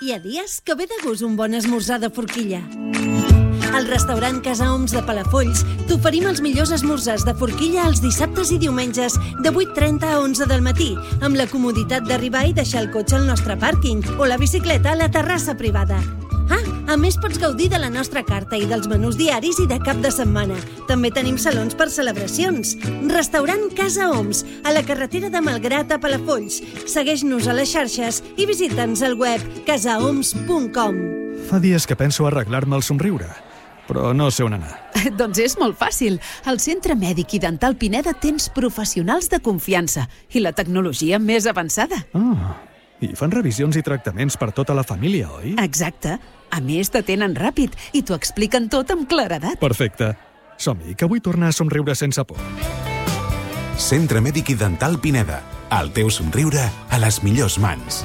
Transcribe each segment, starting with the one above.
Hi ha dies que ve de gust un bon esmorzar de forquilla. Al restaurant Casa Oms de Palafolls t'oferim els millors esmorzars de forquilla els dissabtes i diumenges de 8:30 a 11 del matí, amb la comoditat d'arribar i deixar el cotxe al nostre pàrquing o la bicicleta a la terrassa privada. A més pots gaudir de la nostra carta i dels menús diaris i de cap de setmana. També tenim salons per celebracions. Restaurant Casa Oms, a la carretera de Malgrat a Palafolls. Segueix-nos a les xarxes i visita'ns al web casaoms.com. Fa dies que penso arreglar-me el somriure, però no sé on anar. Doncs és molt fàcil. Al Centre Mèdic i Dental Pineda tens professionals de confiança i la tecnologia més avançada. I fan revisions i tractaments per tota la família, oi? Exacte. A més, t'atenen ràpid i t'ho expliquen tot amb claredat. Perfecte. Som-hi, que vull tornar a somriure sense por. Centre Mèdic i Dental Pineda. El teu somriure a les millors mans.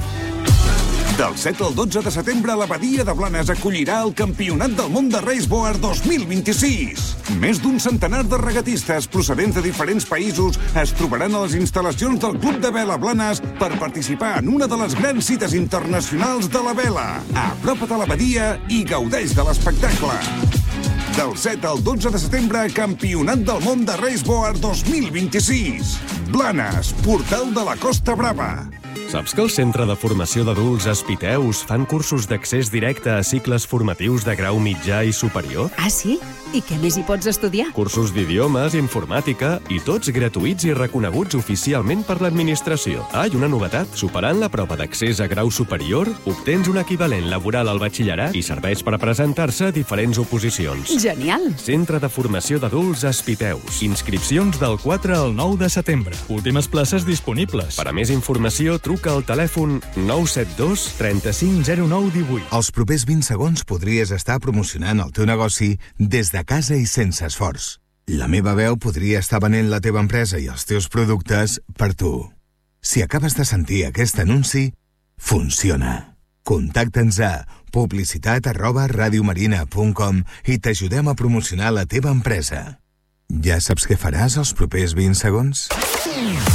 Del 7 al 12 de setembre, l'Abadia de Blanes acollirà el Campionat del Món de Raceboard 2026. Més d'un centenar de regatistes procedents de diferents països es trobaran a les instal·lacions del Club de Vela Blanes per participar en una de les grans cites internacionals de la vela. Apropa't a l'Abadia i gaudeix de l'espectacle. Del 7 al 12 de setembre, Campionat del Món de Raceboard 2026. Blanes, portal de la Costa Brava. Saps que el Centre de Formació d'Adults Espiteus fan cursos d'accés directe a cicles formatius de grau mitjà i superior? Ah, sí? I què més hi pots estudiar? Cursos d'idiomes, informàtica i tots gratuïts i reconeguts oficialment per l'administració. I una novetat, superant la prova d'accés a grau superior, obtens un equivalent laboral al batxillerat i serveix per presentar-se a diferents oposicions. Genial! Centre de Formació d'Adults Espiteus. Inscripcions del 4 al 9 de setembre. Últimes places disponibles. Per a més informació, truca al telèfon 972 3509 18. Els propers 20 segons podries estar promocionant el teu negoci des de casa i sense esforç. La meva veu podria estar venent la teva empresa i els teus productes per tu. Si acabes de sentir aquest anunci, funciona. Contacta'ns a publicitat@radiomarina.com i t'ajudem a promocionar la teva empresa. Ja saps què faràs els propers 20 segons?